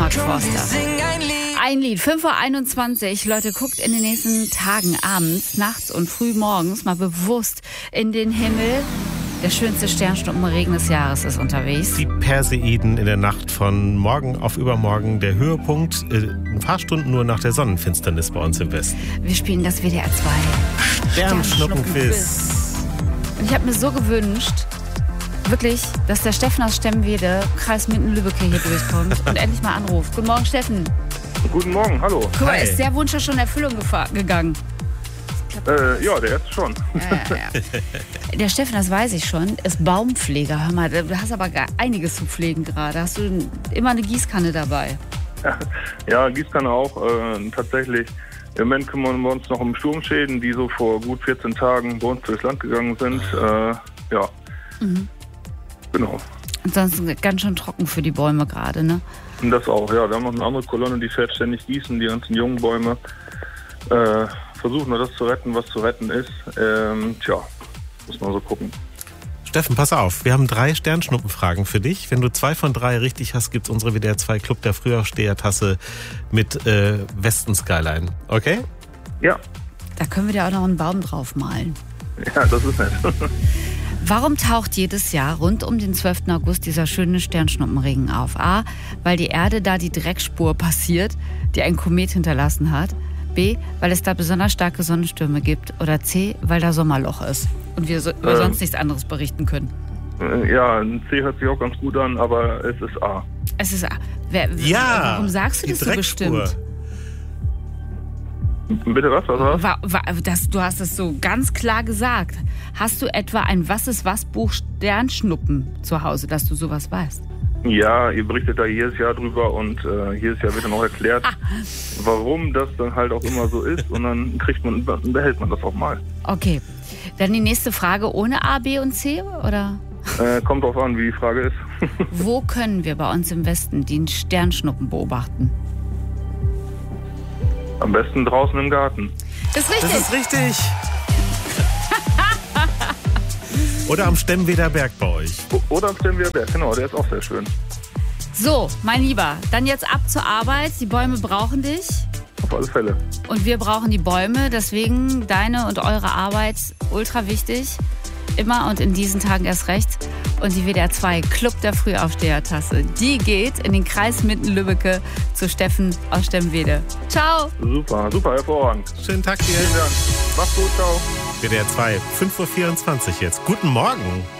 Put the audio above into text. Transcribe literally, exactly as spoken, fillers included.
Max Forster. Ein Lied, fünf Uhr einundzwanzig. Leute, guckt in den nächsten Tagen, abends, nachts und früh morgens mal bewusst in den Himmel. Der schönste Sternschnuppenregen des Jahres ist unterwegs. Die Perseiden in der Nacht von morgen auf übermorgen. Der Höhepunkt äh, ein paar Stunden nur nach der Sonnenfinsternis bei uns im Westen. Wir spielen das W D R zwei Sternschnuppenquiz. Und ich habe mir so gewünscht, wirklich, dass der Steffen aus Stemwede, Kreis Minden-Lübbecke hier durchkommt und endlich mal anruft. Guten Morgen, Steffen. Guten Morgen, hallo. Guck mal, ist der Wunsch ja schon in Erfüllung gefa- gegangen? Äh, ja, der erste schon. Ja, ja, ja. Der Steffen, das weiß ich schon, ist Baumpfleger. Hör mal, du hast aber gar einiges zu pflegen gerade. Hast du immer eine Gießkanne dabei? Ja, Gießkanne auch. Äh, tatsächlich, im Moment kümmern wir uns noch um Sturmschäden, die so vor gut vierzehn Tagen bei uns durchs Land gegangen sind. Äh, ja, Mhm. genau. Ansonsten ganz schön trocken für die Bäume gerade, ne? Und das auch, ja. Wir haben noch eine andere Kolonne, die fährt ständig gießen, die ganzen jungen Bäume. Äh, versuchen wir das zu retten, was zu retten ist. Ähm, tja, muss man so gucken. Steffen, pass auf, wir haben drei Sternschnuppenfragen für dich. Wenn du zwei von drei richtig hast, gibt's unsere W D R zwei Club der Frühaufsteher-Tasse mit äh, Westen-Skyline. Okay? Ja, Da können wir dir auch noch einen Baum drauf malen. ja, das ist nett. Warum taucht jedes Jahr rund um den zwölften August dieser schöne Sternschnuppenregen auf? A, weil die Erde da die Dreckspur passiert, die ein Komet hinterlassen hat. B, weil es da besonders starke Sonnenstürme gibt. Oder C, weil da Sommerloch ist und wir so, über Ähm. sonst nichts anderes berichten können. Äh, ja, ein C hört sich auch ganz gut an, aber es ist A. Es ist A. Wer, Ja! Warum sagst du die das so Dreckspur. bestimmt? Bitte was? Was war's? Wa- wa- das, du hast es so ganz klar gesagt. Hast du etwa ein Was-ist-was-Buch Sternschnuppen zu Hause, dass du sowas weißt? Ja, ihr berichtet da jedes Jahr drüber und äh, jedes Jahr wird dann auch erklärt, warum das dann halt auch immer so ist und dann kriegt man, dann behält man das auch mal. Okay. Dann die nächste Frage ohne A, B und C, oder? Äh, kommt drauf an, wie die Frage ist. Wo können wir bei uns im Westen den Sternschnuppen beobachten? Am besten draußen im Garten. Das ist richtig. Das ist richtig. Oder am Stemweder Berg bei euch. O- Oder am Stemweder, genau, der ist auch sehr schön. So, mein Lieber, dann jetzt ab zur Arbeit. Die Bäume brauchen dich Auf alle Fälle. und wir brauchen die Bäume. Deswegen deine und eure Arbeit ultra wichtig. Immer und in diesen Tagen erst recht. Und die W D R zwei Club der Frühaufsteher-Tasse, die geht in den Kreis Minden-Lübbecke zu Steffen aus Stemwede. Ciao! Super, super, hervorragend. Schönen Tag dir. Vielen Dank. Mach's gut, ciao. W D R zwei, fünf Uhr vierundzwanzig jetzt. Guten Morgen.